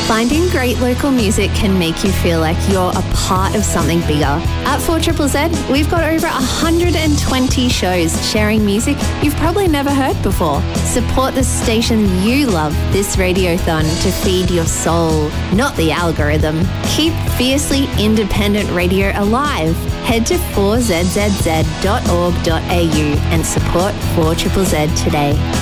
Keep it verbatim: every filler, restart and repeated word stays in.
Finding great local music can make you feel like you're a part of something bigger. At four Z Z Z, we've got over one hundred twenty shows sharing music you've probably never heard before. Support the station you love this radiothon to feed your soul, not the algorithm. Keep fiercely independent radio alive. Head to four z z z dot org dot a u and support four Z Z Z today.